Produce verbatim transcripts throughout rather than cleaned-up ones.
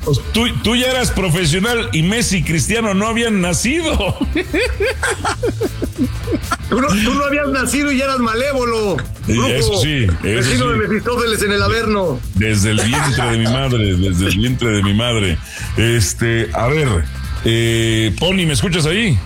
Pues tú, tú ya eras profesional y Messi y Cristiano no habían nacido. Tú no, tú no habías nacido y ya eras malévolo. Brujo, eso sí. Eso vecino sí. de Mefistófeles en el Averno. Desde el vientre de mi madre, desde el vientre de mi madre. Este, a ver, eh, Pony, ¿me escuchas ahí?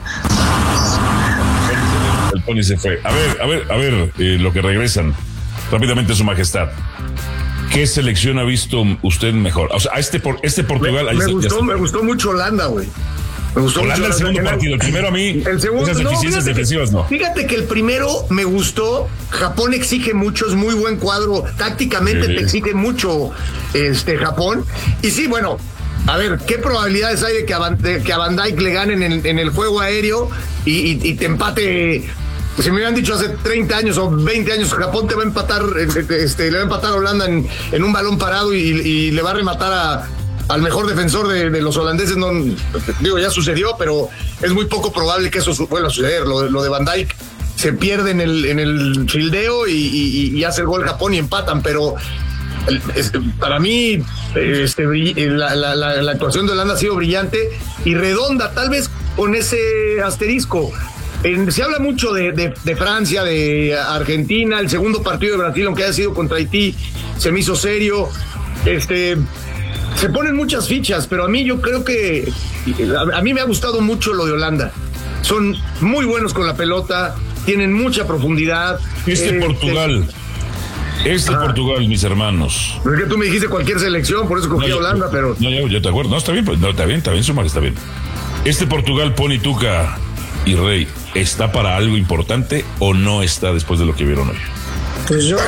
El Pony se fue. A ver, a ver, a ver, eh, lo que regresan. Rápidamente, Su Majestad. ¿Qué selección ha visto usted mejor? O sea, a este, por, este Portugal... Me, me, ahí gustó, está. me gustó mucho Holanda, güey. Me gustó Holanda mucho el segundo Holanda. partido. El primero a mí, el segundo, esas deficiencias no, defensivas que, no. Fíjate que el primero me gustó. Japón exige mucho, es muy buen cuadro. Tácticamente sí. te exige mucho este Japón. Y sí, bueno, a ver, ¿qué probabilidades hay de que a Van, de que a Van Dijk le ganen en, en el juego aéreo y, y, y te empate? Si me hubieran dicho hace treinta años o veinte años, Japón te va a empatar, este, le va a empatar a Holanda en, en un balón parado y, y le va a rematar a, al mejor defensor de, de los holandeses. No, digo, ya sucedió, pero es muy poco probable que eso vuelva a suceder. Lo, lo de Van Dijk se pierde en el, en el fildeo y, y, y hace el gol Japón y empatan, pero es, para mí este, la, la, la, la actuación de Holanda ha sido brillante y redonda, tal vez con ese asterisco. En, se habla mucho de, de, de Francia, de Argentina, el segundo partido de Brasil, aunque haya sido contra Haití, se me hizo serio. Este, se ponen muchas fichas, pero a mí yo creo que a, a mí me ha gustado mucho lo de Holanda. Son muy buenos con la pelota, tienen mucha profundidad. Este eh, Portugal, eh, este ah, Portugal, mis hermanos. Es que tú me dijiste cualquier selección, por eso cogí no, a Holanda, yo, pero... No, yo, yo te acuerdo, no, está bien, no, está bien, está bien, Sumar, está bien. Este Portugal, Pony, Tuca y Rey, ¿está para algo importante o no está después de lo que vieron hoy? Pues yo,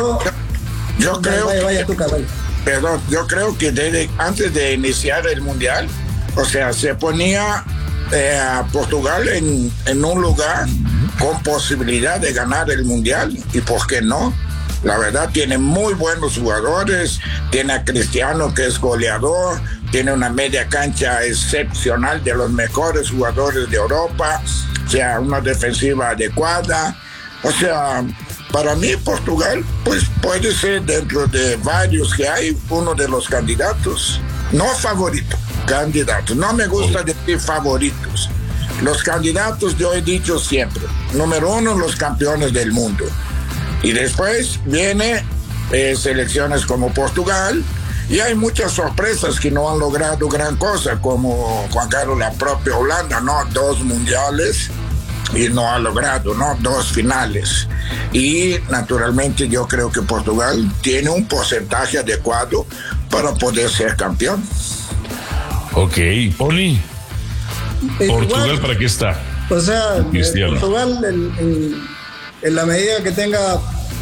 yo creo, vaya, vaya, Tuca, vaya. Perdón, yo creo que desde, antes de iniciar el mundial, o sea, se ponía eh, a Portugal en, en un lugar con posibilidad de ganar el mundial, y por qué no. La verdad, tiene muy buenos jugadores, tiene a Cristiano, que es goleador, tiene una media cancha excepcional, de los mejores jugadores de Europa, o sea, una defensiva adecuada. O sea, para mí Portugal pues puede ser, dentro de varios que hay, uno de los candidatos, no favorito, candidatos. No me gusta decir favoritos. Los candidatos, yo he dicho siempre, número uno, los campeones del mundo. Y después viene eh, selecciones como Portugal, y hay muchas sorpresas que no han logrado gran cosa, como Juan Carlos, la propia Holanda, ¿no? Dos mundiales y no ha logrado, ¿no? Dos finales. Y naturalmente yo creo que Portugal tiene un porcentaje adecuado para poder ser campeón. Ok, Poli. Portugal, igual, ¿para qué está? O sea, Cristiano. Portugal, en, en, en la medida que tenga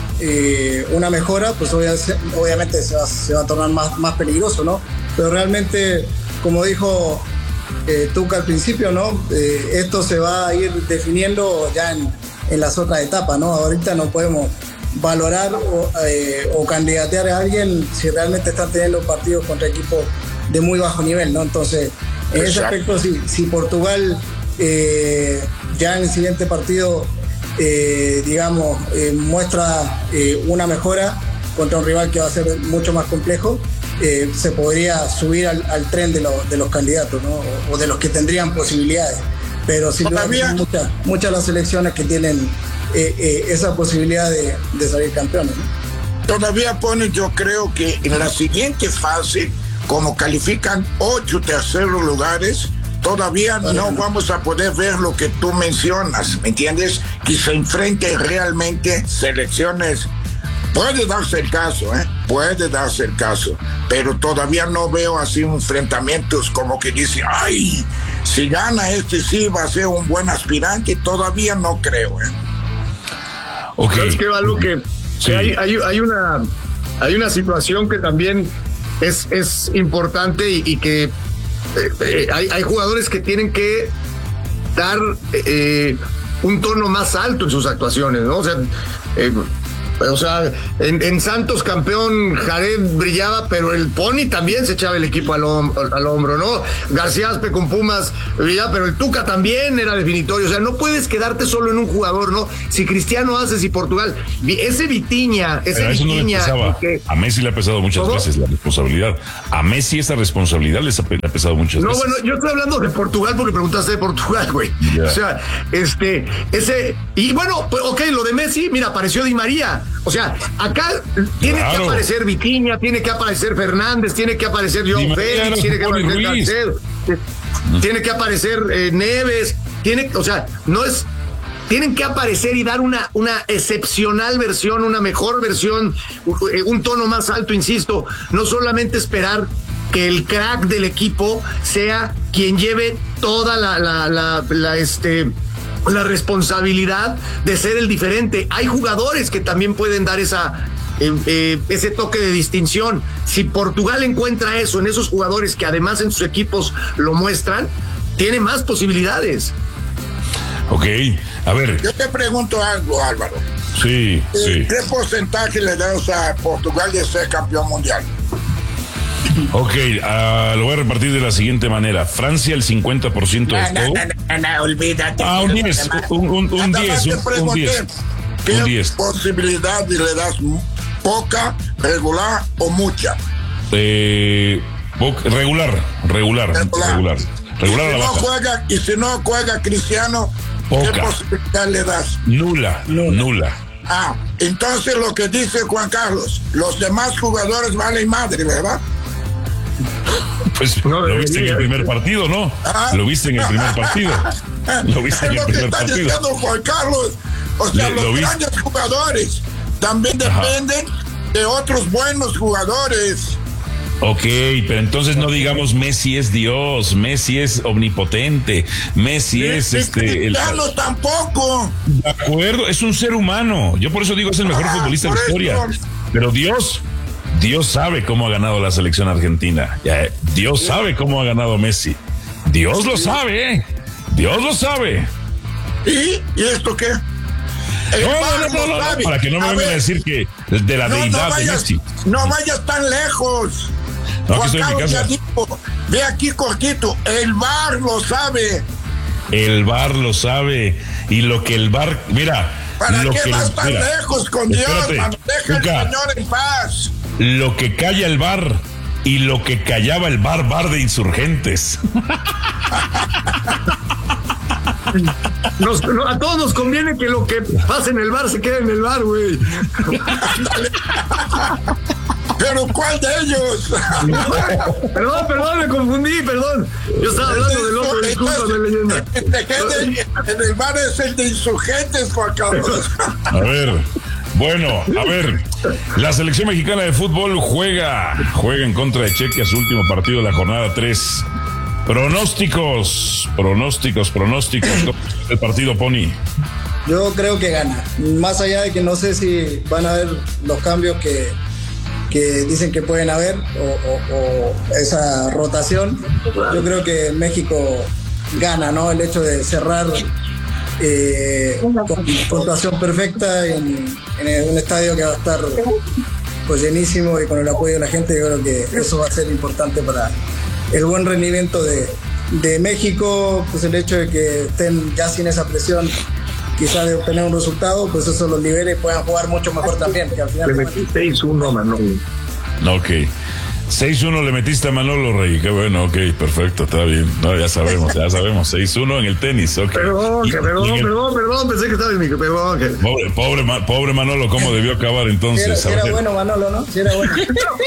eh, una mejora, pues obviamente, obviamente se, va, se va a tornar más, más peligroso, ¿no? Pero realmente, como dijo eh, Tuca al principio, ¿no? Eh, esto se va a ir definiendo ya en, en las otras etapas, ¿no? Ahorita no podemos valorar o, eh, o candidatear a alguien si realmente están teniendo partidos contra equipos de muy bajo nivel, ¿no? Entonces, en ese aspecto, si, si Portugal eh, ya en el siguiente partido, eh, digamos, eh, muestra eh, una mejora contra un rival que va a ser mucho más complejo, eh, se podría subir al, al tren de, lo, de los candidatos, ¿no? O, o de los que tendrían posibilidades. Pero sin duda son muchas, muchas las selecciones que tienen eh, eh, esa posibilidad de, de salir campeones, ¿no? Todavía pone, yo creo que en la siguiente fase, como califican ocho terceros lugares, todavía no vamos a poder ver lo que tú mencionas, ¿me entiendes? Que se enfrenten realmente selecciones. Puede darse el caso, ¿eh? Puede darse el caso, pero todavía no veo así enfrentamientos como que dice, ay, si gana este sí va a ser un buen aspirante. Todavía no creo, ¿eh? Okay. ¿Sabes qué, Balú? Que, sí. que hay, hay, hay, una, hay una situación que también es, es importante y, y que eh, eh, hay, hay jugadores que tienen que dar eh, un tono más alto en sus actuaciones, ¿no? O sea, eh, O sea, en, en Santos campeón Jared brillaba, pero el Pony también se echaba el equipo al, hom- al hombro, ¿no? García Aspe con Pumas brillaba, pero el Tuca también era definitorio. O sea, no puedes quedarte solo en un jugador, ¿no? Si Cristiano hace, si Portugal. Ese Vitiña, ese Pero a eso no le Vitiña. pesaba. que- A Messi le ha pesado muchas ¿Cómo? veces la responsabilidad. A Messi esa responsabilidad les ha pe- le ha pesado muchas No, veces. bueno, yo estoy hablando de Portugal porque preguntaste de Portugal, güey. Ya. O sea, este, ese, y bueno, pues, ok, lo de Messi, mira, apareció Di María. O sea, acá tiene Claro. que aparecer Vitinha, tiene que aparecer Fernández, tiene que aparecer Di Joao María era Félix, tiene que Pony aparecer Ruiz. Cancedo, tiene que aparecer eh, Neves, tiene, o sea, no es. Tienen que aparecer y dar una, una excepcional versión, una mejor versión, un tono más alto, insisto. No solamente esperar que el crack del equipo sea quien lleve toda la, la, la, la, este, la responsabilidad de ser el diferente. Hay jugadores que también pueden dar esa, eh, eh, ese toque de distinción. Si Portugal encuentra eso en esos jugadores que además en sus equipos lo muestran, tiene más posibilidades. Ok, a ver, Yo te pregunto algo, Álvaro. sí, sí. ¿Qué porcentaje le das a Portugal de ser campeón mundial? Ok, ah, lo voy a repartir de la siguiente manera. Francia el cincuenta por ciento es todo. no, no, olvídate. Ah, un diez, un, un, un Nada más diez, te un, un pregunté, diez. ¿Qué Un diez. posibilidad le das? ¿Poca, regular o mucha? Eh, po- regular, regular, Regular. regular. Regular a Y la si no baja. juega, y si no juega Cristiano, ¿qué Poca. posibilidad le das? Nula, nula. Ah, entonces lo que dice Juan Carlos, los demás jugadores valen madre, ¿verdad? Pues No lo viste en el debería. primer partido, ¿no? Ah. Lo viste en el primer partido. Lo viste en Es el lo que primer está partido. diciendo Juan Carlos. O sea, Le- los lo viste. grandes jugadores también Ajá. dependen de otros buenos jugadores. Ok, pero entonces no digamos Messi es Dios, Messi es omnipotente, Messi es Y este. El, Cristiano tampoco. de acuerdo, es un ser humano. Yo por eso digo es el mejor Ah, futbolista de la por historia. eso. Pero Dios, Dios sabe cómo ha ganado la selección argentina. Ya, eh, Dios sabe cómo ha ganado Messi. Dios lo sabe, ¿eh? Dios lo sabe. ¿Y, ¿Y esto qué? El No, no, V A R no, no, lo no, sabe. para que no me A vengan a ver, decir que de la no, no deidad de vayas, Messi. no vayas tan lejos. No, aquí Juan estoy en mi Carlos casa. ya dijo, ve aquí cortito, el V A R lo sabe. El V A R lo sabe. Y lo que el V A R, mira, ¿Para lo qué que vas tan mira, lejos con Dios, espérate, mano? Deja Cuca, al Señor en paz. lo que calla el V A R y lo que callaba el V A R, V A R de insurgentes. Nos- no, a todos nos conviene que lo que pase en el bar se quede en el bar, güey. Pero ¿cuál de ellos? Perdón, perdón, me confundí, perdón. Yo estaba hablando del otro, disculpa, Entonces, de leyenda. el de gente en el bar es el de insurgentes, Juan Carlos. A ver, bueno, a ver, la selección mexicana de fútbol juega, juega en contra de Chequia su último partido de la jornada tres. Pronósticos, pronósticos, pronósticos. ¿Cómo está el partido, Pony? Yo creo que gana. Más allá de que no sé si van a haber los cambios que, que dicen que pueden haber o, o- o esa rotación, yo creo que México gana, ¿no? El hecho de cerrar eh, con puntuación perfecta en, en un estadio que va a estar pues llenísimo y con el apoyo de la gente, yo creo que eso va a ser importante para el buen rendimiento de, de México, pues el hecho de que estén ya sin esa presión quizá de obtener un resultado, pues eso los libere y puedan jugar mucho mejor también, que al final Le metí seis uno, mano. Ok. seis uno le metiste a Manolo Rey. Qué bueno, ok, perfecto, está bien. No, ya sabemos, ya sabemos. seis uno en el tenis, ok. Perdón, Y- que y perdón, en el- perdón, perdón, pensé que estaba en mi... Perdón, que... Pobre, pobre, Ma- pobre Manolo, ¿cómo debió acabar si era, entonces? si A era ver. bueno Manolo, ¿no? Si era bueno.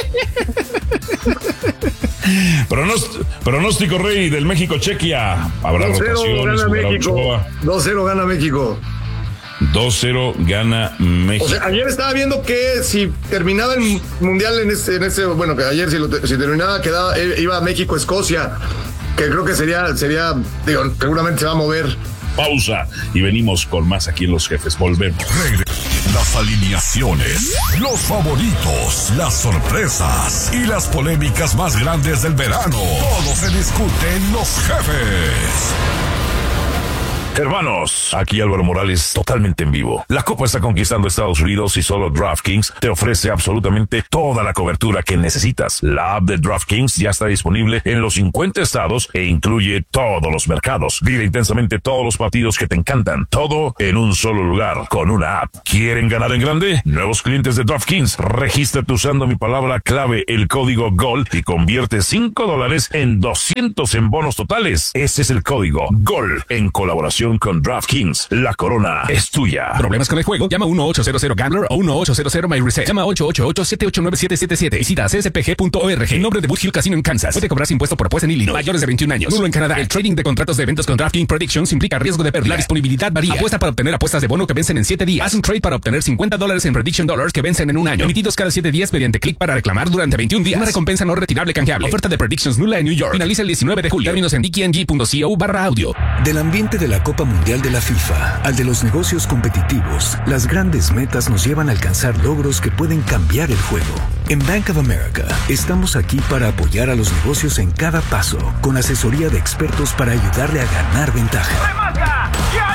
Pronost- pronóstico, Rey, del México-Chequia. Habrá dos cero rotaciones, gana jugará México. Ochoa. dos cero gana México. dos cero gana México. O sea, ayer estaba viendo que si terminaba el mundial en ese, en ese bueno, que ayer si, lo, si terminaba, quedaba, eh, iba a México-Escocia, que creo que sería, sería, digo, seguramente se va a mover. Pausa y venimos con más aquí en Los Jefes. Volvemos. Regre- Las alineaciones, los favoritos, las sorpresas y las polémicas más grandes del verano. Todo se discute en Los Jefes. Hermanos, aquí Álvaro Morales, totalmente en vivo. La Copa está conquistando Estados Unidos y solo DraftKings te ofrece absolutamente toda la cobertura que necesitas. La app de DraftKings ya está disponible en los cincuenta estados e incluye todos los mercados. Vive intensamente todos los partidos que te encantan, todo en un solo lugar, con una app. ¿Quieren ganar en grande? Nuevos clientes de DraftKings, regístrate usando mi palabra clave, el código GOL, y convierte cinco dólares en doscientos en bonos totales. Ese es el código GOL, en colaboración con DraftKings. La corona es tuya. ¿Problemas con el juego? Llama uno ocho cero cero Gambler o uno ocho cero cero My Reset. Llama ocho ocho ocho siete ocho nueve siete siete siete. Visita c s p g punto org. En nombre de Boot Hill Casino en Kansas. Puede cobrar impuesto por apuesta en Illinois. Mayores de veintiún años. Nulo en Canadá. El trading de contratos de eventos con DraftKings Predictions implica riesgo de pérdida. La disponibilidad varía. Apuesta para obtener apuestas de bono que vencen en siete días. Haz un trade para obtener cincuenta dólares en Prediction Dollars que vencen en un año. Emitidos cada siete días mediante clic para reclamar durante veintiún días. Una recompensa no retirable canjeable. Oferta de Predictions nula en New York. Finaliza el diecinueve de julio. Términos en d k n g punto co barra audio. Del ambiente de la Copa Mundial de la FIFA al de los negocios competitivos, las grandes metas nos llevan a alcanzar logros que pueden cambiar el juego. En Bank of America estamos aquí para apoyar a los negocios en cada paso, con asesoría de expertos para ayudarle a ganar ventaja.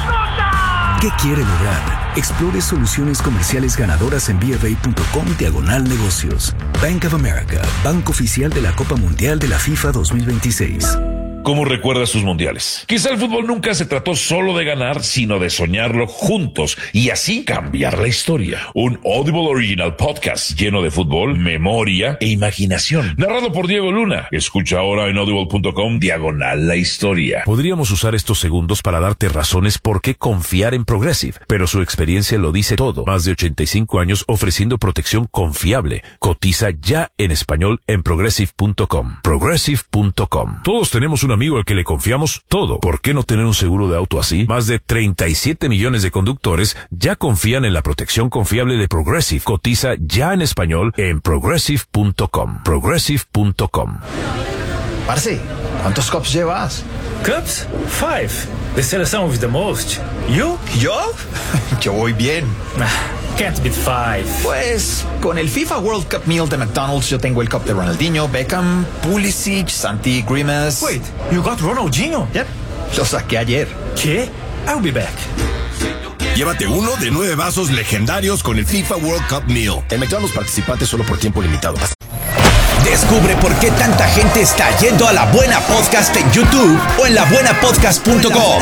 ¿Qué quiere lograr? Explore soluciones comerciales ganadoras en b f a punto com diagonal negocios. Bank of America, banco oficial de la Copa Mundial de la FIFA dos mil veintiséis. ¿Cómo recuerdas sus mundiales? Quizá el fútbol nunca se trató solo de ganar, sino de soñarlo juntos y así cambiar la historia. Un Audible Original Podcast lleno de fútbol, memoria e imaginación. Narrado por Diego Luna. Escucha ahora en audible punto com diagonal la historia. Podríamos usar estos segundos para darte razones por qué confiar en Progressive, pero su experiencia lo dice todo. Más de ochenta y cinco años ofreciendo protección confiable. Cotiza ya en español en progressive punto com. progressive punto com. Todos tenemos un amigo al que le confiamos todo. ¿Por qué no tener un seguro de auto así? Más de treinta y siete millones de conductores ya confían en la protección confiable de Progressive. Cotiza ya en español en progressive punto com. progressive punto com. Parce, ¿cuántos cups llevas? Cups? Five. The selección with the most. You? ¿Yo? Yo voy bien. Can't beat five. Pues con el FIFA World Cup Meal de McDonald's yo tengo el cup de Ronaldinho, Beckham, Pulisic, Santi Grimes. Wait, you got Ronaldinho? Yep, lo saqué ayer. ¿Qué? I'll be back. Llévate uno de nueve vasos legendarios con el FIFA World Cup Meal. En McDonald's participantes solo por tiempo limitado. Descubre por qué tanta gente está yendo a La Buena Podcast en YouTube o en la buena podcast punto com.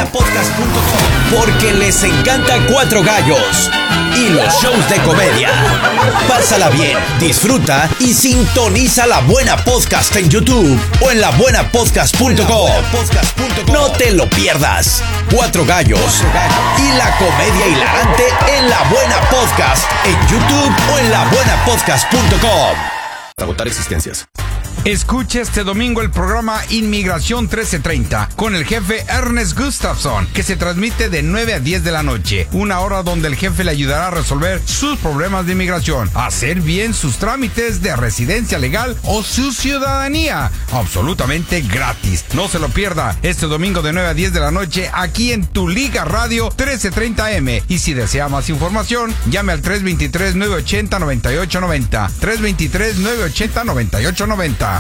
Porque les encanta Cuatro Gallos y los shows de comedia. Pásala bien, disfruta y sintoniza La Buena Podcast en YouTube o en la buena podcast punto com. No te lo pierdas. Cuatro Gallos y la comedia hilarante en La Buena Podcast en YouTube o en la buena podcast punto com. Agotar existencias. Escucha este domingo el programa Inmigración trece treinta con el jefe Ernest Gustafson, que se transmite de nueve a diez de la noche, una hora donde el jefe le ayudará a resolver sus problemas de inmigración, hacer bien sus trámites de residencia legal o su ciudadanía, absolutamente gratis. No se lo pierda este domingo de nueve a diez de la noche aquí en Tu Liga Radio trece treinta eme. Y si desea más información, llame al tres dos tres, nueve ocho cero, nueve ocho nueve cero, tres dos tres, nueve ocho cero, nueve ocho nueve cero.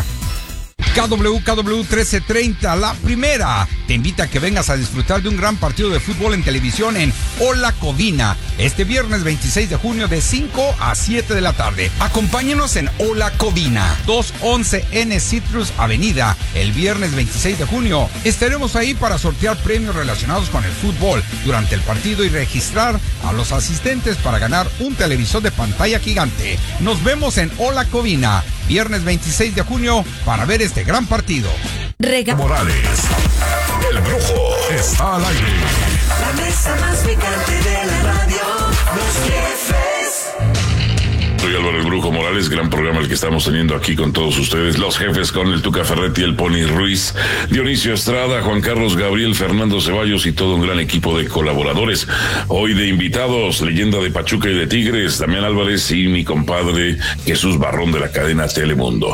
K W K W trece treinta, la primera, te invita a que vengas a disfrutar de un gran partido de fútbol en televisión en Hola Covina, este viernes veintiséis de junio de cinco a siete de la tarde. Acompáñenos en Hola Covina, doscientos once N Citrus Avenida, el viernes veintiséis de junio. Estaremos ahí para sortear premios relacionados con el fútbol durante el partido y registrar a los asistentes para ganar un televisor de pantalla gigante. Nos vemos en Hola Covina, viernes veintiséis de junio, para ver este gran partido. Rega Morales, el Brujo, está al aire. La mesa más picante de la radio, los jefes. Soy Álvaro el Brujo Morales, gran programa el que estamos teniendo aquí con todos ustedes, los jefes con el Tuca Ferretti, el Pony Ruiz, Dionisio Estrada, Juan Carlos Gabriel, Fernando Ceballos y todo un gran equipo de colaboradores. Hoy de invitados, leyenda de Pachuca y de Tigres, Damián Álvarez y mi compadre Jesús Barrón de la cadena Telemundo.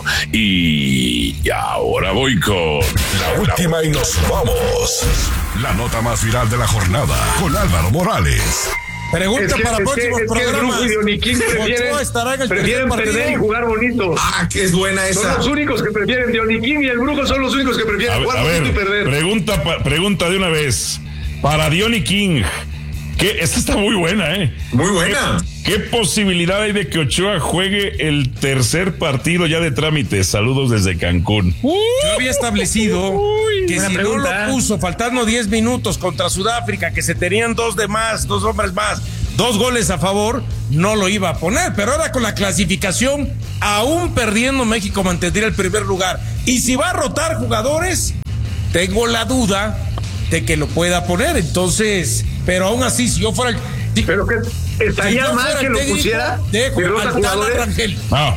Y ahora voy con la última y nos vamos. La nota más viral de la jornada con Álvaro Morales. Pregunta es que, para es próximos que, programas. Es que el prefieren, prefieren perder y jugar bonito. Ah, que es buena esa. Son los únicos que prefieren. Dioniquín y el Brujo son los únicos que prefieren a jugar a bonito ver, y perder. Pregunta, pregunta de una vez. Para Diony King. Que esta está muy buena, ¿eh? Muy buena. ¿Qué, ¿Qué posibilidad hay de que Ochoa juegue el tercer partido ya de trámite? Saludos desde Cancún. Yo había establecido Uy, que si pregunta. no lo puso faltando diez minutos contra Sudáfrica, que se tenían dos de más, dos hombres más, dos goles a favor, no lo iba a poner. Pero ahora con la clasificación, aún perdiendo, México mantendría el primer lugar. Y si va a rotar jugadores, tengo la duda de que lo pueda poner. Entonces, pero aún así, si yo fuera el... Pero que estaría si mal que lo técnico, pusiera. Dejo de al Tala Rangel. No.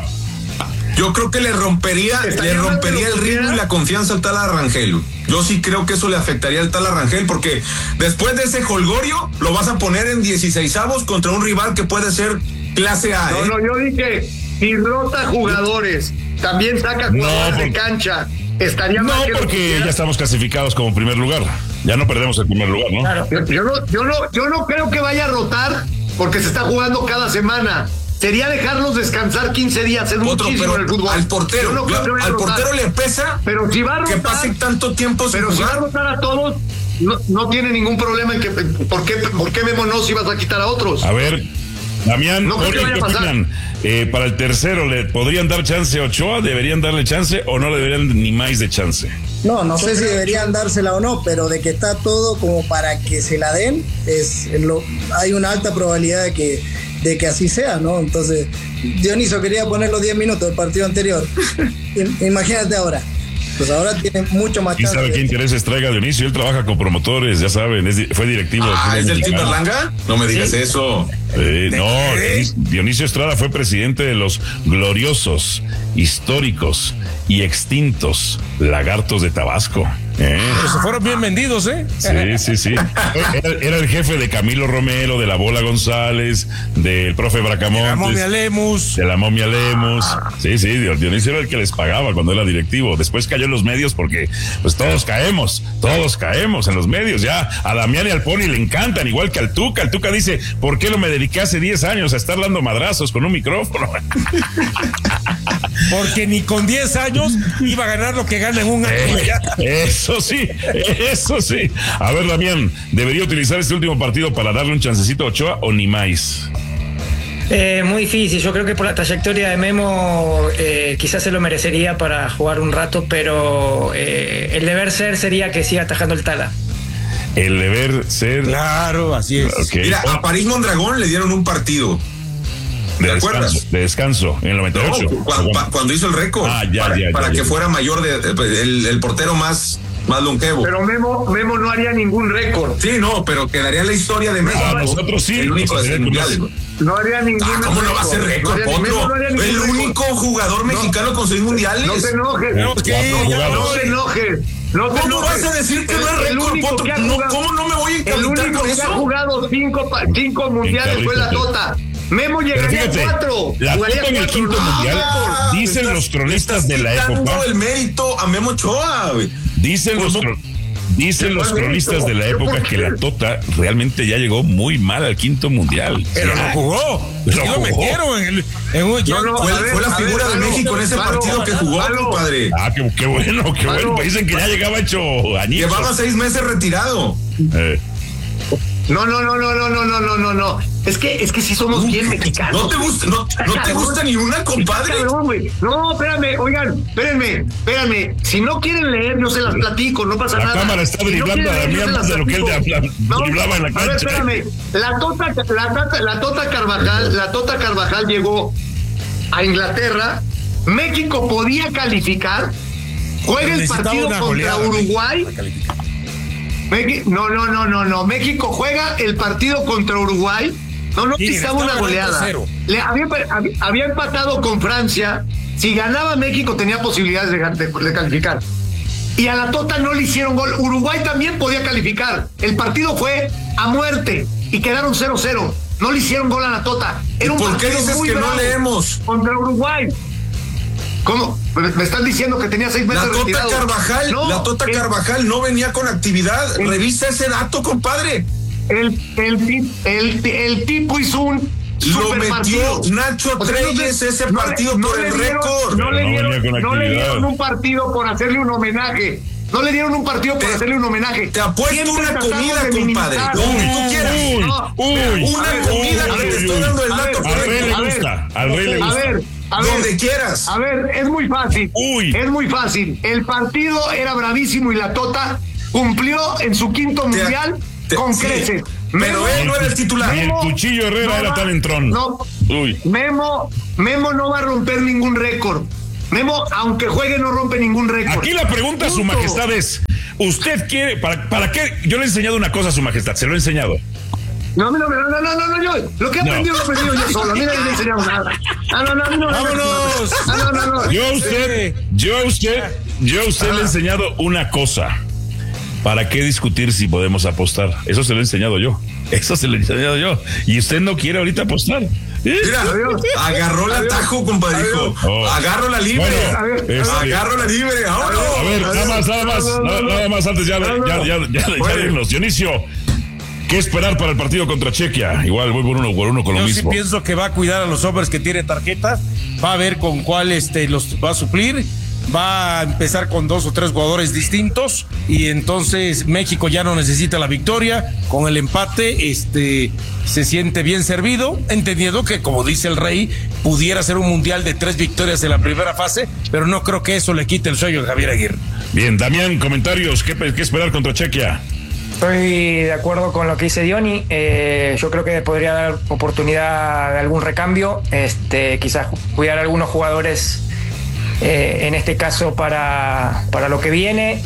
Yo creo que le rompería, le rompería el ritmo y la confianza al Tala Rangel. Yo sí creo que eso le afectaría al Tala Rangel, porque después de ese jolgorio lo vas a poner en dieciseisavos contra un rival que puede ser clase A. No, ¿eh? no, yo dije, si rota jugadores, también saca jugadores No, de por... cancha. Estaría no, mal que porque ya estamos clasificados como primer lugar. Ya no perdemos el primer lugar, ¿no? Claro. Yo, yo no, yo no, yo no creo que vaya a rotar porque se está jugando cada semana. Sería dejarlos descansar quince días, es Otro, muchísimo pero en el fútbol. Al portero, no yo, al portero le pesa, pero si va a rotar, que pase tanto tiempo sin pero jugar. si va a rotar a todos, no, no tiene ningún problema en que ¿por qué, por qué Memo no si vas a quitar a otros? A ver, Damián, no creo que vaya a pasar. Eh, para el tercero, ¿le podrían dar chance a Ochoa? ¿Deberían darle chance o no le deberían ni más de chance? No, no sé si deberían dársela o no, pero de que está todo como para que se la den, es lo, hay una alta probabilidad de que, de que así sea, ¿no? Entonces, Dioniso quería poner los diez minutos del partido anterior. Imagínate ahora. Pues ahora tiene mucho más chance. ¿Quién sabe qué intereses traiga Dionisio? Él trabaja con promotores, ya saben, es, fue directivo. Ah, ¿es del Team Berlanga? No me digas ¿Sí? eso. Eh, no, Dionisio Estrada fue presidente de los gloriosos, históricos y extintos Lagartos de Tabasco. ¿Eh? Pero se fueron bien vendidos, ¿eh? Sí, sí, sí. Era, era el jefe de Camilo Romero, de la Bola González, del profe Bracamontes. De la Momia Lemus. De la Momia Lemus. Sí, sí, Dionisio era el que les pagaba cuando era directivo. Después cayó en los medios porque, pues todos caemos, todos caemos en los medios. Ya a Damián y al Pony le encantan, igual que al Tuca. El Tuca dice, ¿por qué no me dediqué hace diez años a estar dando madrazos con un micrófono? Porque ni con diez años iba a ganar lo que gana en un año. Eh, eso sí, eso sí. A ver, Damián, ¿debería utilizar este último partido para darle un chancecito a Ochoa o ni más? Eh, muy difícil, yo creo que por la trayectoria de Memo eh, quizás se lo merecería para jugar un rato, pero eh, el deber ser sería que siga atajando el Tala. El deber ser. Claro, así es. Okay. Mira, a París Mondragón le dieron un partido. De descanso, de descanso, en el noventa y ocho. No, cuando, cuando hizo el récord. Ah, ya, para ya, para ya, que ya. fuera mayor, de, el, el portero más, más longevo. Pero Memo, Memo no haría ningún récord. Sí, no, pero quedaría la historia de México. Ah, nosotros sí. El único de mundial. No haría ningún ah, ¿Cómo no va a ser récord, no Potro? No el récord. único jugador mexicano no, con seis mundiales. No te enojes. No, no, no te enojes. No te ¿Cómo enojes. vas a decir que no es récord, Potro? No, ¿cómo no me voy a el único con que eso? ha jugado cinco, cinco mundiales fue la Tota. Memo llegaría a cuatro. La Tota en el quinto no, mundial. No, dicen estás, los cronistas de la época. el mérito a Memo Ochoa, güey. Dicen los Dicen los cronistas de la época que la Tota realmente ya llegó muy mal al quinto mundial. Pero lo jugó. Lo, lo jugó. metieron en, el, en un, no, no, fue, ver, fue la figura ver, de México en ese Palo, partido que jugó, compadre. Ah, qué, qué bueno, qué Palo. bueno. Dicen que ya llegaba hecho añitos. Llevaba seis meses retirado. Eh. No, no, no, no, no, no, no, no, no, no. Es que, es que sí somos uh, bien mexicanos. No te gusta, no, no te gusta ni una, compadre. Cabrón, no, espérame, oigan, espérenme, espérenme. Si no quieren leer, yo se las platico, no pasa la nada. La cámara está driblando si no a Damián más de lo que él de, no, driblaba en la cancha. A ver, espérame. La Tota, la, tota, la Tota Carvajal, la Tota Carvajal llegó a Inglaterra. México podía calificar. Juega el partido contra goleada, Uruguay. No, no, no, no, no. México juega el partido contra Uruguay. No, no pisaba una goleada. Le, había, había empatado con Francia. Si ganaba México tenía posibilidades de, de, de calificar. Y a la Tota no le hicieron gol. Uruguay también podía calificar. El partido fue a muerte y quedaron cero cero. No le hicieron gol a la Tota. Era un ¿Por qué dices que no leemos? Contra Uruguay. ¿Cómo? Me están diciendo que tenía seis meses la Tota retirado. Carvajal, no, la Tota el, Carvajal no venía con actividad. El, Revisa ese dato, compadre. El, el, el, el tipo hizo un Lo metió partido. Nacho Treyes ese partido no, por no el récord. No, le dieron, no le dieron un partido por hacerle un homenaje. no le dieron un partido por hacerle un homenaje. Te apuesto una comida, compadre. Donde tú quieras. Uy, No, uy, Una uy, comida uy, que te uy, estoy uy. dando el A dato ver, Al rey le a ver, gusta, al rey le A gusta. ver, a ver. Donde quieras. A ver, es muy fácil. Uy. Es muy fácil. El partido era bravísimo y la Tota cumplió en su quinto Te- mundial te- con sí, creces. pero él no era el titular. Y el Cuchillo Herrera no era va- tan entrón. No, Uy. Memo, Memo no va a romper ningún récord. Memo, aunque juegue, no rompe ningún récord. Aquí la pregunta a su Punto. majestad es, ¿usted quiere, para, para qué? Yo le he enseñado una cosa a su majestad, se lo he enseñado. No, no, no, no, no, no, no, yo, lo que he No. aprendido lo he aprendido yo solo. A mí nadie me ha enseñado nada. Ah, no, no, no, no. ¡Vámonos! Ah, no, no, no. Yo a usted, yo a usted, yo a usted le he enseñado una cosa. ¿Para qué discutir si podemos apostar? Eso se lo he enseñado yo. Eso se lo he enseñado yo. Y usted no quiere ahorita apostar. Mira, Adiós. agarró el Adiós. atajo, compadre. Dijo, Oh. agarro la libre. Bueno, este- agarro la libre. Ahora. A ver, nada más, nada más, nada, nada más antes ya, ya, ya, ya, ya, ya de irnos. Dionisio, ¿qué esperar para el partido contra Chequia? Igual voy por uno por uno con lo Yo sí mismo. pienso que va a cuidar a los hombres que tiene tarjetas, va a ver con cuál este, los va a suplir, va a empezar con dos o tres jugadores distintos y entonces México ya no necesita la victoria, con el empate este, se siente bien servido, entendiendo que como dice el Rey, pudiera ser un mundial de tres victorias en la primera fase, pero no creo que eso le quite el sueño a Javier Aguirre. Bien, Damián, comentarios, ¿qué, qué esperar contra Chequia? Estoy de acuerdo con lo que dice Diony. Eh, yo creo que podría dar oportunidad de algún recambio, este, quizás cuidar a algunos jugadores, eh, en este caso para, para lo que viene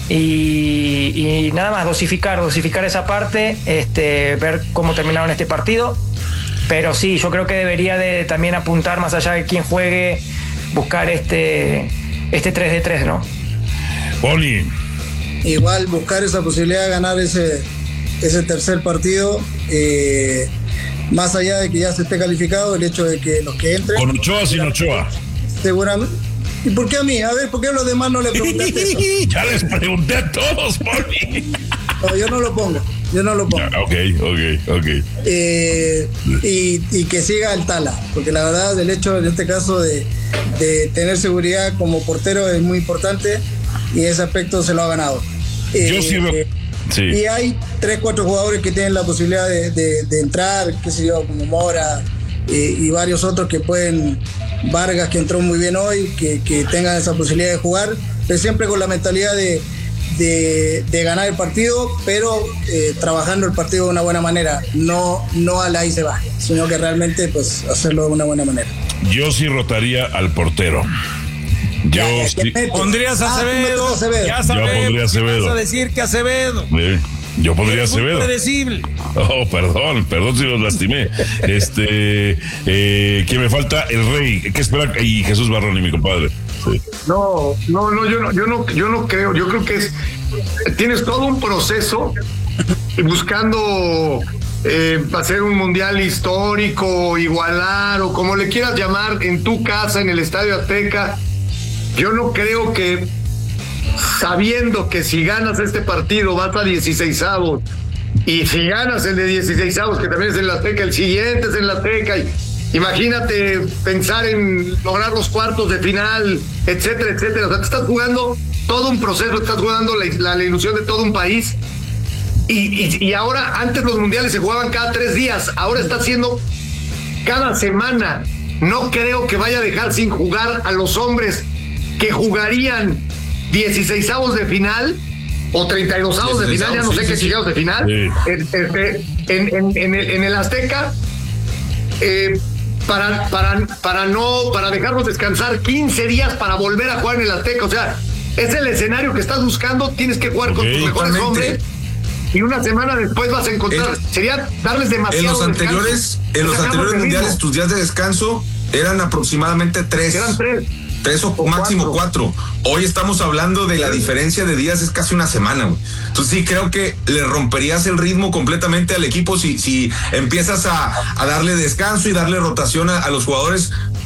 y, y nada más, dosificar, dosificar esa parte, este, ver cómo terminaron este partido. Pero sí, yo creo que debería de también apuntar más allá de quién juegue, buscar este, este tres de tres, ¿no? Poli. Igual buscar esa posibilidad de ganar ese, ese tercer partido, eh, más allá de que ya se esté calificado, el hecho de que los que entren... Con Ochoa, sin Ochoa. Seguramente. ¿Y por qué a mí? A ver, ¿por qué a los demás no le preguntaste eso? Ya les pregunté a todos, Poli. No, yo no lo pongo, yo no lo pongo. Ah, ok, ok, ok. Eh, y, y que siga el Tala, porque la verdad el hecho en este caso de, de tener seguridad como portero es muy importante y ese aspecto se lo ha ganado. Eh, Yo sí, eh, sí. Y hay tres, cuatro jugadores que tienen la posibilidad de, de, de entrar, qué sé yo, como Mora eh, y varios otros que pueden, Vargas que entró muy bien hoy, que, que tengan esa posibilidad de jugar, pero siempre con la mentalidad de, de, de ganar el partido, pero eh, trabajando el partido de una buena manera, no, no a la ahí se va, sino que realmente pues hacerlo de una buena manera. Yo sí rotaría al portero. Yo Ya, ya, sí. que mete. Pondrías a Ah, tú metes Acevedo, a Acevedo. ya Yo sabemos, pondría a Acevedo. vas a decir que Acevedo. Eh, yo pondría a Es muy Acevedo. predecible. Oh, perdón, perdón si los lastimé. Este, eh, ¿quién me falta? El Rey. ¿Qué esperar? Y Jesús Barroni, mi compadre. Sí. No, no, no, yo no, yo no, yo no creo. Yo creo que es tienes todo un proceso buscando eh, hacer un mundial histórico, igualar o como le quieras llamar en tu casa, en el Estadio Azteca. Yo no creo que sabiendo que si ganas este partido vas a dieciseisavos y si ganas el de dieciseisavos que también es en la Azteca, el siguiente es en la Azteca y imagínate pensar en lograr los cuartos de final, etcétera, etcétera. O sea, te estás jugando todo un proceso, estás jugando la, la, la ilusión de todo un país. Y, y, y ahora, antes los mundiales se jugaban cada tres días, ahora está haciendo cada semana. No creo que vaya a dejar sin jugar a los hombres que jugarían dieciseisavos de final o treinta y dosavos de final, ya no sé qué chingados de final, Sí. este, en, en, en, el, en el Azteca. Eh, para, para, para no, para dejarnos descansar quince días para volver a jugar en el Azteca. O sea, es el escenario que estás buscando, tienes que jugar con Ok, tus mejores totalmente. hombres y una semana después vas a encontrar, En- sería darles demasiado En los anteriores, descanso. en los Sacamos anteriores el mundiales, ritmo. tus días de descanso eran aproximadamente tres. Eran tres. Tres o, O máximo cuatro. Hoy estamos hablando de la diferencia de días, es casi una semana, güey. Entonces sí creo que le romperías el ritmo completamente al equipo si, si empiezas a, a darle descanso y darle rotación a, a los jugadores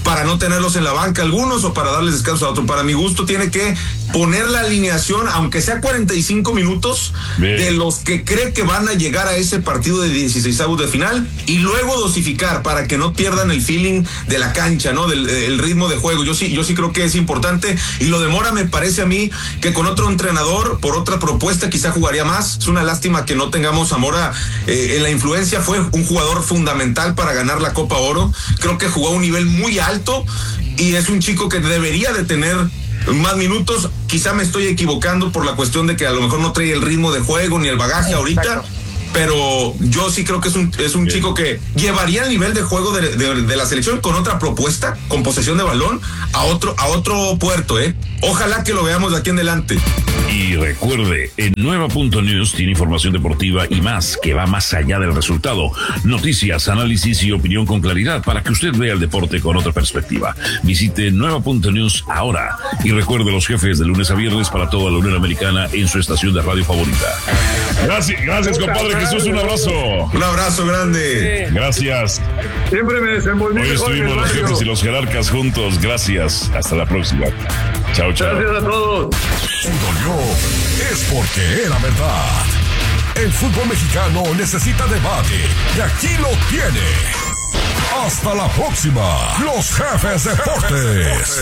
para no tenerlos en la banca algunos o para darles descanso a otros. Para mi gusto tiene que poner la alineación, aunque sea cuarenta y cinco minutos, Bien. de los que cree que van a llegar a ese partido de dieciseisavos de final, y luego dosificar para que no pierdan el feeling de la cancha, ¿no? Del el ritmo de juego. Yo sí, yo sí creo que es importante, y lo de Mora me parece a mí que con otro entrenador, por otra propuesta, quizá jugaría más. Es una lástima que no tengamos a Mora eh, en la influencia. Fue un jugador fundamental para ganar la Copa Oro. Creo que jugó a un nivel muy alto y es un chico que debería de tener más minutos. Quizá me estoy equivocando por la cuestión de que a lo mejor no trae el ritmo de juego ni el bagaje ahorita, pero yo sí creo que es un, es un chico que llevaría el nivel de juego de, de, de la selección con otra propuesta, con posesión de balón, a otro, a otro puerto, ¿eh? Ojalá que lo veamos de aquí en adelante. Y recuerde, en Nueva punto news tiene información deportiva y más, que va más allá del resultado. Noticias, análisis y opinión con claridad para que usted vea el deporte con otra perspectiva. Visite Nueva punto news ahora. Y recuerde los jefes de lunes a viernes para toda la Unión Americana en su estación de radio favorita. Gracias, gracias compadre Jesús, un abrazo. Un abrazo grande. Gracias. Siempre me desenvolví. Hoy estuvimos los jefes y los jerarcas juntos. Gracias. Hasta la próxima. Chao, chao. Gracias a todos. Si dolió, es porque era verdad. El fútbol mexicano necesita debate y aquí lo tiene. Hasta la próxima. Los Jefes Deportes.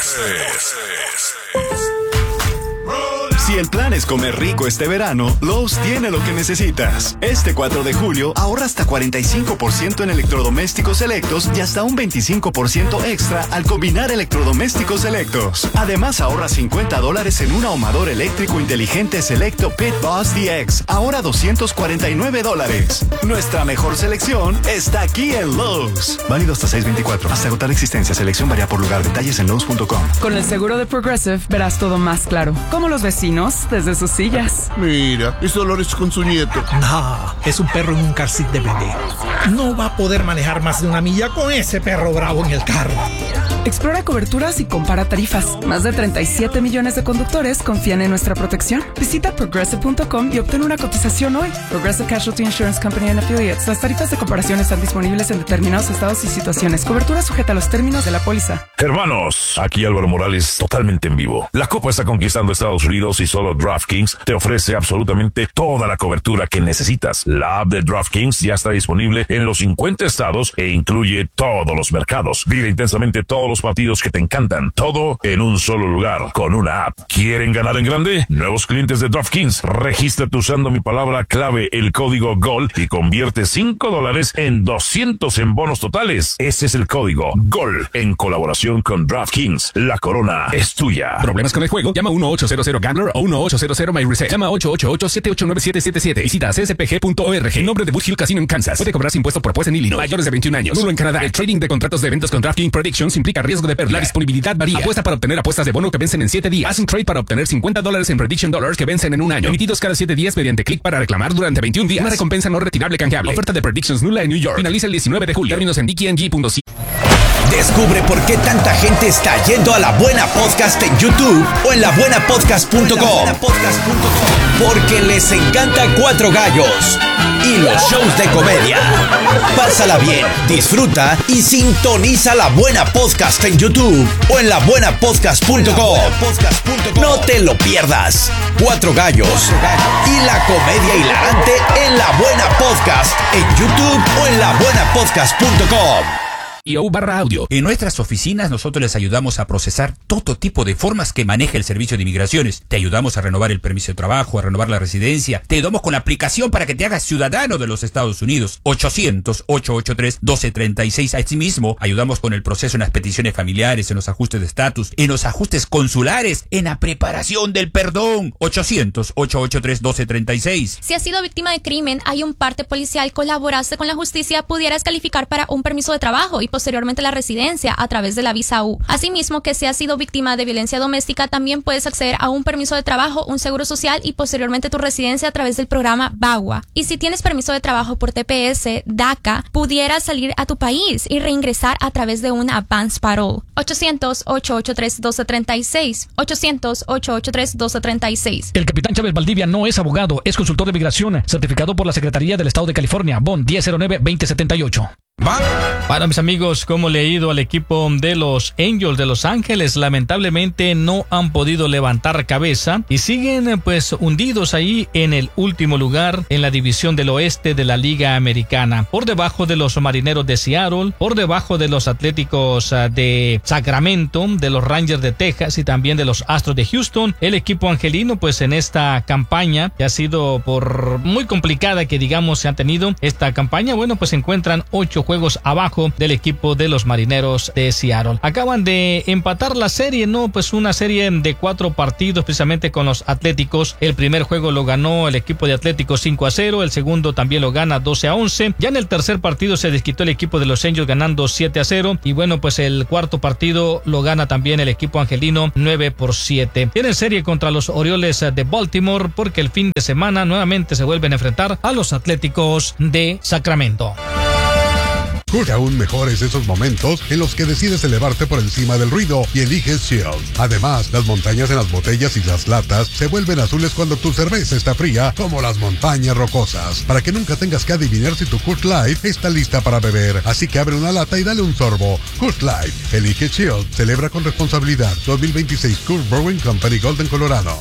Si el plan es comer rico este verano, Lowe's tiene lo que necesitas. Este cuatro de julio ahorra hasta cuarenta y cinco por ciento en electrodomésticos selectos y hasta un veinticinco por ciento extra al combinar electrodomésticos selectos. Además ahorra cincuenta dólares en un ahumador eléctrico inteligente selecto Pit Boss D X, ahora doscientos cuarenta y nueve dólares. Nuestra mejor selección está aquí en Lowe's. Válido hasta seis veinticuatro. Hasta agotar existencia. Selección varía por lugar. Detalles en Lowe's punto com. Con el seguro de Progressive verás todo más claro. Como los vecinos desde sus sillas. Mira, es Dolores con su nieto. No, es un perro en un car seat de bebé. No va a poder manejar más de una milla con ese perro bravo en el carro. Explora coberturas y compara tarifas. Más de treinta y siete millones de conductores confían en nuestra protección. Visita progressive punto com y obtén una cotización hoy. Progressive Casualty Insurance Company and Affiliates. Las tarifas de comparación están disponibles en determinados estados y situaciones. Cobertura sujeta a los términos de la póliza. Hermanos, aquí Álvaro Morales totalmente en vivo. La Copa está conquistando Estados Unidos y solo DraftKings te ofrece absolutamente toda la cobertura que necesitas. La app de DraftKings ya está disponible en los cincuenta estados e incluye todos los mercados. Vive intensamente todos los partidos que te encantan, todo en un solo lugar, con una app. ¿Quieren ganar en grande? Nuevos clientes de DraftKings, regístrate usando mi palabra clave, el código GOL, y convierte cinco dólares en doscientos en bonos totales. Ese es el código GOL, en colaboración con DraftKings. La corona es tuya. ¿Problemas con el juego? Llama uno ocho cero cero Gambler o uno ocho cero cero My Reset. Llama ocho ocho ocho, siete ocho nueve, siete siete siete. Visita c s p g punto org. En nombre de Boot Hill Casino en Kansas. Puede cobrarse impuesto por apuesta en Illinois. Mayores de veintiún años. Nulo en Canadá. El trading de contratos de eventos con DraftKings Predictions implica riesgo de pérdida. La disponibilidad varía. Apuesta para obtener apuestas de bono que vencen en siete días. Haz un trade para obtener cincuenta dólares en Prediction Dollars que vencen en un año. Emitidos cada siete días mediante clic para reclamar durante veintiún días. Una recompensa no retirable canjeable. Oferta de Predictions nula en New York. Finaliza el diecinueve de julio. Términos en d k n g punto c. Descubre por qué tanta gente está yendo a La Buena Podcast en YouTube o en la buena podcast punto com. Porque les encanta Cuatro Gallos y los shows de comedia. Pásala bien, disfruta y sintoniza La Buena Podcast en YouTube o en la buena podcast punto com. No te lo pierdas. Cuatro Gallos y la comedia hilarante en La Buena Podcast en YouTube o en la buena podcast punto com. Y O barra audio. En nuestras oficinas nosotros les ayudamos a procesar todo tipo de formas que maneja el Servicio de Inmigraciones. Te ayudamos a renovar el permiso de trabajo, a renovar la residencia. Te ayudamos con la aplicación para que te hagas ciudadano de los Estados Unidos. ochocientos, ochocientos ochenta y tres, doce treinta y seis. Asimismo, ayudamos con el proceso en las peticiones familiares, en los ajustes de estatus, en los ajustes consulares, en la preparación del perdón. ochocientos, ochocientos ochenta y tres, doce treinta y seis. Si has sido víctima de crimen, hay un parte policial, colaboraste con la justicia, pudieras calificar para un permiso de trabajo y posteriormente la residencia a través de la visa U. Asimismo, que si has sido víctima de violencia doméstica, también puedes acceder a un permiso de trabajo, un seguro social y posteriormente tu residencia a través del programa VAWA. Y si tienes permiso de trabajo por T P S, DACA, pudieras salir a tu país y reingresar a través de una advance parole. ochocientos, ochocientos ochenta y tres, doce treinta y seis. ochocientos, ochocientos ochenta y tres, doce treinta y seis. El capitán Chávez Valdivia no es abogado, es consultor de migración, certificado por la Secretaría del Estado de California, B O N diez cero nueve, veinte setenta y ocho. Va. Para mis amigos, ¿cómo le ha ido al equipo de los Angels de Los Ángeles? Lamentablemente no han podido levantar cabeza y siguen pues hundidos ahí en el último lugar en la división del oeste de la Liga Americana, por debajo de los Marineros de Seattle, por debajo de los Atléticos de Sacramento, de los Rangers de Texas y también de los Astros de Houston. El equipo angelino pues en esta campaña, que ha sido por muy complicada que digamos se han tenido esta campaña, bueno pues se encuentran ocho juegos abajo del equipo de los Marineros de Seattle. Acaban de empatar la serie, ¿no? Pues una serie de cuatro partidos precisamente con los Atléticos. El primer juego lo ganó el equipo de Atléticos cinco a cero, el segundo también lo gana doce a once. Ya en el tercer partido se desquitó el equipo de los Angels ganando siete a cero y bueno, pues el cuarto partido lo gana también el equipo angelino nueve por siete. Tienen serie contra los Orioles de Baltimore porque el fin de semana nuevamente se vuelven a enfrentar a los Atléticos de Sacramento. Busca aún mejores esos momentos en los que decides elevarte por encima del ruido y eliges Shield. Además, las montañas en las botellas y las latas se vuelven azules cuando tu cerveza está fría, como las montañas rocosas. Para que nunca tengas que adivinar si tu Coors Light está lista para beber. Así que abre una lata y dale un sorbo. Coors Light, elige Shield, celebra con responsabilidad. dos mil veintiséis Coors Brewing Company, Golden, Colorado.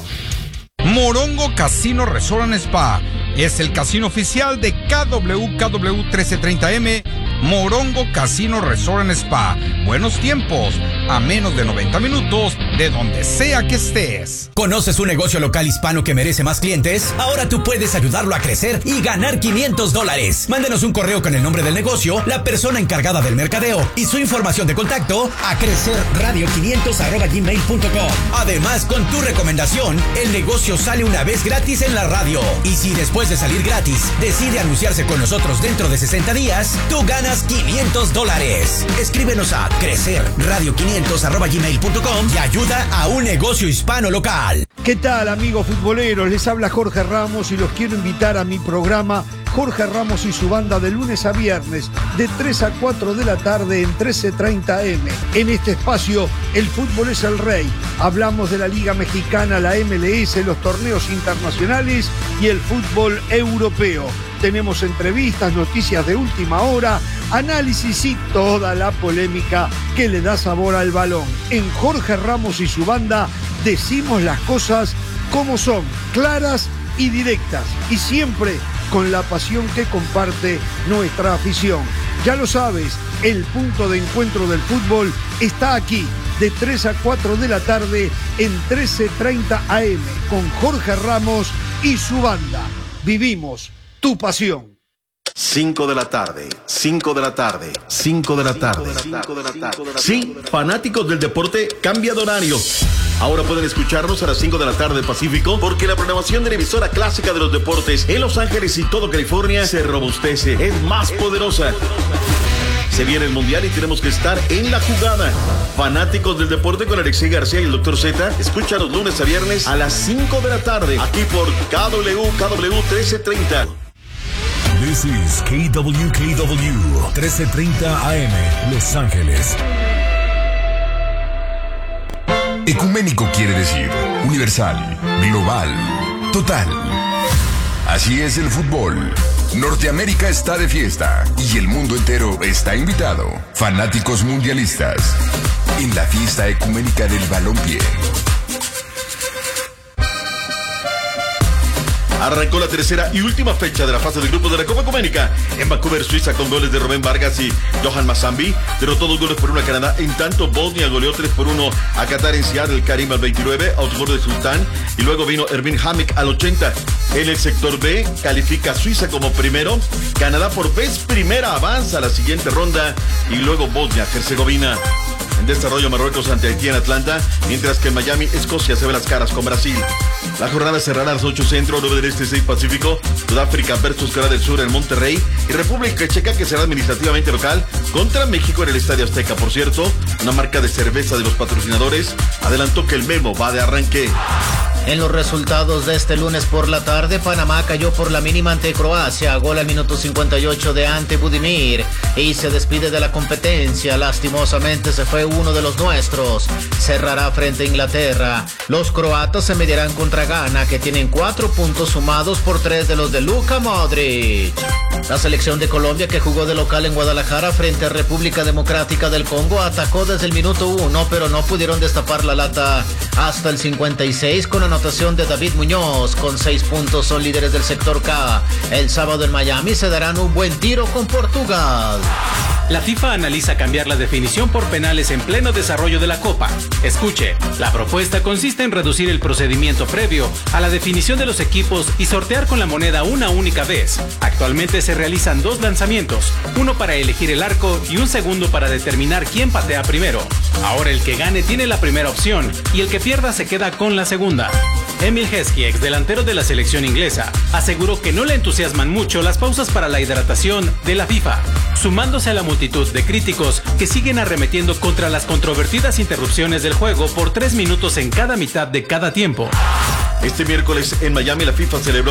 Morongo Casino Resort and Spa es el casino oficial de K W K W trece treinta M. Morongo Casino Resort and Spa. Buenos tiempos, a menos de noventa minutos de donde sea que estés. ¿Conoces un negocio local hispano que merece más clientes? Ahora tú puedes ayudarlo a crecer y ganar quinientos dólares. Mándenos un correo con el nombre del negocio, la persona encargada del mercadeo y su información de contacto a crecerradio quinientos arroba gmail punto com. Además, con tu recomendación, el negocio sale una vez gratis en la radio. Y si después de salir gratis decide anunciarse con nosotros dentro de sesenta días, tú ganas quinientos dólares. Escríbenos a crecerradio quinientos arroba gmail punto com y ayuda a un negocio hispano local. ¿Qué tal, amigos futboleros? Les habla Jorge Ramos y los quiero invitar a mi programa Jorge Ramos y su banda de lunes a viernes de tres a cuatro de la tarde en trece treinta eme. En este espacio, el fútbol es el rey. Hablamos de la Liga Mexicana, la eme ele ese, los torneos internacionales y el fútbol europeo. Tenemos entrevistas, noticias de última hora, análisis y toda la polémica que le da sabor al balón. En Jorge Ramos y su banda decimos las cosas como son, claras y directas, y siempre con la pasión que comparte nuestra afición. Ya lo sabes, el punto de encuentro del fútbol está aquí, de tres a cuatro de la tarde en trece treinta a eme, con Jorge Ramos y su banda. Vivimos tu pasión. cinco de la tarde, cinco de la tarde, cinco de la tarde. Sí, fanáticos del deporte, cambia de horario. Ahora pueden escucharnos a las cinco de la tarde Pacífico, porque la programación de la emisora clásica de los deportes en Los Ángeles y todo California se robustece, es más poderosa. Se viene el Mundial y tenemos que estar en la jugada. Fanáticos del deporte con Alexei García y el doctor Z, escúchanos lunes a viernes a las cinco de la tarde, aquí por K W K W trece treinta. This is K W K W trece treinta A M, Los Ángeles. Ecuménico quiere decir universal, global, total. Así es el fútbol. Norteamérica está de fiesta y el mundo entero está invitado. Fanáticos mundialistas en la fiesta ecuménica del balompié. Arrancó la tercera y última fecha de la fase de grupos de la Copa Ecuménica en Vancouver, Suiza, con goles de Rubén Vargas y Johan Mazambi. Derrotó dos goles por uno a Canadá. En tanto, Bosnia goleó tres por uno a Qatar en Seattle. Karim al veintinueve, autogol de Sultán. Y luego vino Ervin Hamik al ochenta. En el sector B, califica Suiza como primero. Canadá por vez primera avanza a la siguiente ronda. Y luego Bosnia-Herzegovina. En desarrollo, Marruecos ante Haití en Atlanta, mientras que en Miami, Escocia se ve las caras con Brasil. La jornada cerrará a las ocho centro, nueve del este, seis pacífico. Sudáfrica versus Corea del Sur en Monterrey. Y República Checa, que será administrativamente local, contra México en el Estadio Azteca. Por cierto, una marca de cerveza de los patrocinadores adelantó que el Memo va de arranque. En los resultados de este lunes por la tarde, Panamá cayó por la mínima ante Croacia, gol al minuto cincuenta y ocho de Ante Budimir, y se despide de la competencia. Lastimosamente se fue uno de los nuestros. Cerrará frente a Inglaterra. Los croatas se medirán contra Ghana, que tienen cuatro puntos sumados por tres de los de Luka Modric. La selección de Colombia, que jugó de local en Guadalajara frente a República Democrática del Congo, atacó desde el minuto uno, pero no pudieron destapar la lata hasta el cincuenta y seis con anotación de David Muñoz. Con seis puntos son líderes del sector K. El sábado en Miami se darán un buen tiro con Portugal. La FIFA analiza cambiar la definición por penales en pleno desarrollo de la Copa. Escuche, la propuesta consiste en reducir el procedimiento previo a la definición de los equipos y sortear con la moneda una única vez. Actualmente se realizan dos lanzamientos, uno para elegir el arco y un segundo para determinar quién patea primero. Ahora el que gane tiene la primera opción y el que pierda se queda con la segunda. Emil Heskey, ex delantero de la selección inglesa, aseguró que no le entusiasman mucho las pausas para la hidratación de la FIFA, sumándose a la multitud de críticos que siguen arremetiendo contra las controvertidas interrupciones del juego por tres minutos en cada mitad de cada tiempo. Este miércoles en Miami la FIFA celebró